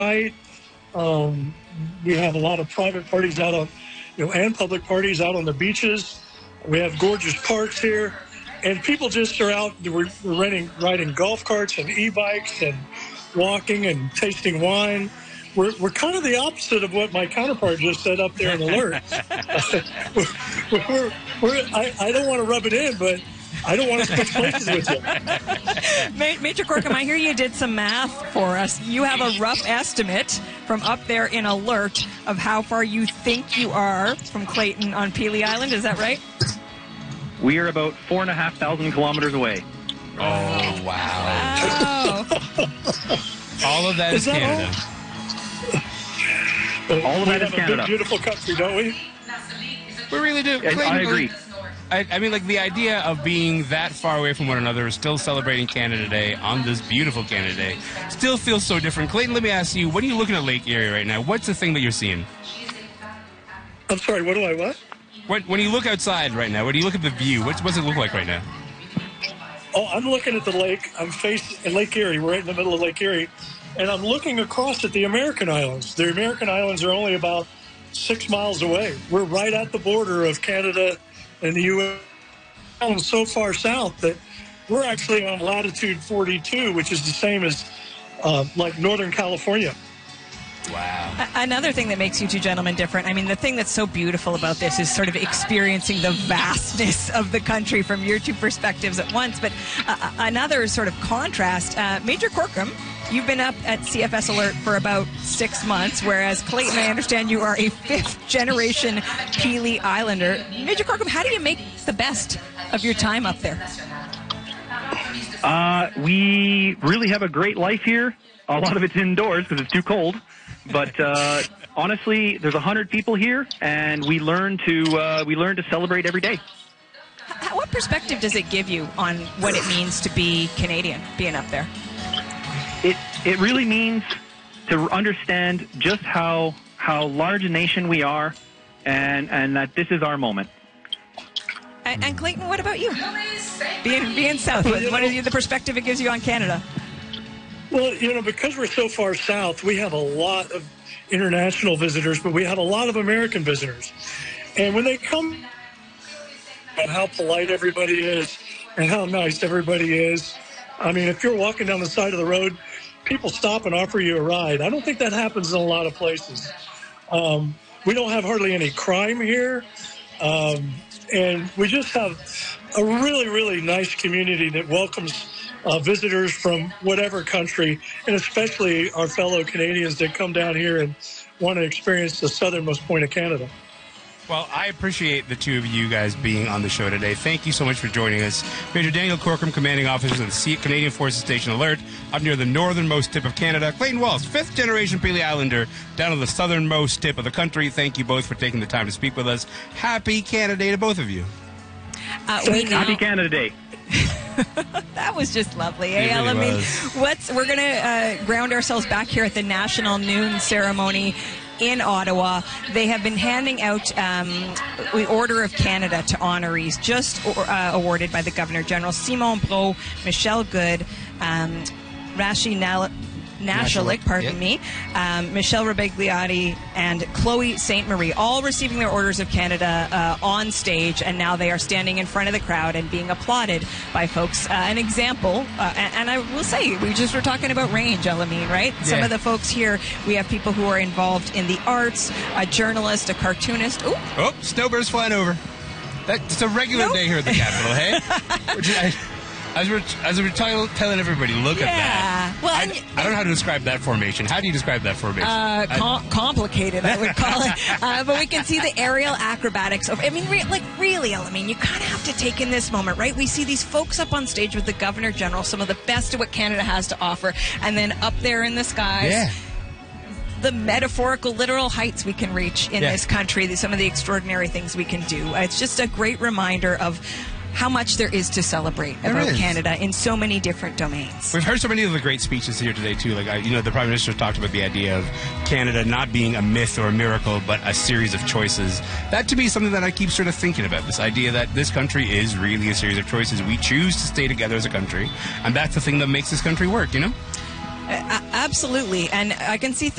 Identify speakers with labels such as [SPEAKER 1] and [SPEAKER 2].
[SPEAKER 1] night. We have a lot of private parties out on, and public parties out on the beaches. We have gorgeous parks here, and people just are out. We're riding golf carts and e-bikes and walking and tasting wine. We're kind of the opposite of what my counterpart just said up there in Alert. I don't want to rub it in, but I don't want to switch places with you.
[SPEAKER 2] Major Corkum, I hear you did some math for us. You have a rough estimate from up there in Alert of how far you think you are from Clayton on Pelee Island. Is that right?
[SPEAKER 3] We are about 4,500 kilometers away.
[SPEAKER 4] Oh, wow. All of that is Canada.
[SPEAKER 3] All of that is Canada.
[SPEAKER 1] A big, beautiful country, don't we?
[SPEAKER 4] We really do. Clayton,
[SPEAKER 3] I agree.
[SPEAKER 4] I mean, like, the idea of being that far away from one another, still celebrating Canada Day on this beautiful Canada Day, still feels so different. Clayton, let me ask you, when are you looking at Lake Erie right now? What's the thing that you're seeing?
[SPEAKER 1] I'm sorry, what?
[SPEAKER 4] When you look outside right now, when you look at the view, what's it look like right now?
[SPEAKER 1] Oh, I'm looking at the lake. I'm facing Lake Erie. We're right in the middle of Lake Erie. And I'm looking across at the American Islands. The American Islands are only about 6 miles away. We're right at the border of Canada and the U.S. so far south that we're actually on latitude 42, which is the same as like Northern California.
[SPEAKER 4] Wow.
[SPEAKER 2] Another thing that makes you two gentlemen different, I mean, the thing that's so beautiful about this is sort of experiencing the vastness of the country from your two perspectives at once. But another sort of contrast, Major Corkum, you've been up at CFS Alert for about 6 months, whereas Clayton, I understand you are a fifth-generation Pelee Islander. Major Corkum, how do you make the best of your time up there?
[SPEAKER 3] We really have a great life here. A lot of it's indoors because it's too cold. But honestly, there's 100 people here, and we learn to celebrate every day.
[SPEAKER 2] What perspective does it give you on what it means to be Canadian, being up there?
[SPEAKER 3] It really means to understand just how large a nation we are, and that this is our moment.
[SPEAKER 2] And Clayton, what about you? Being south, what is the perspective it gives you on Canada?
[SPEAKER 1] Well, because we're so far south, we have a lot of international visitors, but we have a lot of American visitors. And when they come, how polite everybody is and how nice everybody is. I mean, if you're walking down the side of the road, people stop and offer you a ride. I don't think that happens in a lot of places. We don't have hardly any crime here. And we just have a really, really nice community that welcomes visitors from whatever country, and especially our fellow Canadians that come down here and want to experience the southernmost point of Canada.
[SPEAKER 4] Well, I appreciate the two of you guys being on the show today. Thank you so much for joining us. Major Daniel Corkum, Commanding Officer of the Canadian Forces Station Alert, up near the northernmost tip of Canada. Clayton Walsh, fifth-generation Pelee Islander, down on the southernmost tip of the country. Thank you both for taking the time to speak with us. Happy Canada Day to both of you.
[SPEAKER 3] Happy Canada Day.
[SPEAKER 2] That was just lovely.
[SPEAKER 4] It really
[SPEAKER 2] I mean,
[SPEAKER 4] was.
[SPEAKER 2] We're going to ground ourselves back here at the National Noon Ceremony in Ottawa. They have been handing out the Order of Canada to honorees, just awarded by the Governor General. Simon Brault, Michelle Good, Rashi Nashalik, pardon me, Michelle Rebegliati, and Chloe St. Marie, all receiving their Orders of Canada on stage, and now they are standing in front of the crowd and being applauded by folks. An example, and I will say, we just were talking about range, Elamine, right?
[SPEAKER 4] Yeah.
[SPEAKER 2] Some of the folks here, we have people who are involved in the arts, a journalist, a cartoonist. Ooh.
[SPEAKER 4] Oh, snowbird's flying over. It's a regular day here at the Capitol, hey? As we're telling everybody, look at that.
[SPEAKER 2] Well,
[SPEAKER 4] I don't know how to describe that formation. How do you describe that formation?
[SPEAKER 2] Complicated, I would call it. But we can see the aerial acrobatics of. I mean, really, Elamine, you kind of have to take in this moment, right? We see these folks up on stage with the Governor General, some of the best of what Canada has to offer, and then up there in the skies.
[SPEAKER 4] Yeah.
[SPEAKER 2] The metaphorical, literal heights we can reach in this country, some of the extraordinary things we can do. It's just a great reminder of how much there is to celebrate about Canada in so many different domains.
[SPEAKER 4] We've heard so many of the great speeches here today, too. Like, the Prime Minister talked about the idea of Canada not being a myth or a miracle, but a series of choices. That, to me, is something that I keep sort of thinking about, this idea that this country is really a series of choices. We choose to stay together as a country, and that's the thing that makes this country work,
[SPEAKER 2] Absolutely. And I can see